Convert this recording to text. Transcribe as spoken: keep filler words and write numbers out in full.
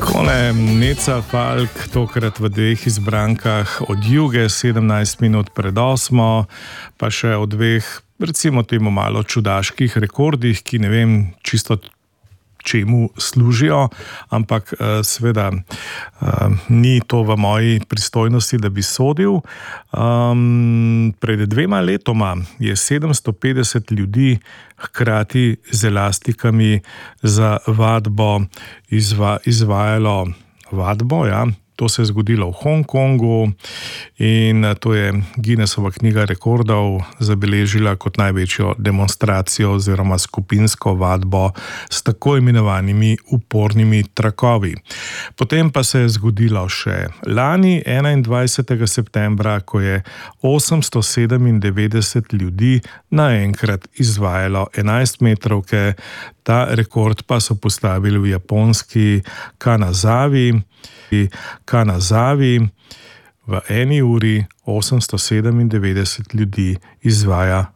Takole Neca Falk, tokrat v dveh izbrankah od juge, sedemnajst minut pred osmo, pa še o dveh, recimo temu malo čudaških rekordih, ki ne vem čisto čemu služijo, ampak seveda ni to v moji pristojnosti, da bi sodil. Um, pred dvema letoma je sedemsto petdeset ljudi hkrati z elastikami za vadbo izva, izvajalo vadbo, ja. To se je zgodilo v Hongkongu in to je Guinnessova knjiga rekordov zabeležila kot največjo demonstracijo oziroma skupinsko vadbo s tako imenovanimi upornimi trakovi. Potem pa se je zgodilo še lani, enaindvajsetega septembra, ko je osemsto sedemindevetdeset ljudi naenkrat izvajalo enajstmetrovke. Ta rekord pa so postavili v japonski Kanazavi. Kanazavi v eni uri osemsto sedemindevetdeset ljudi izvaja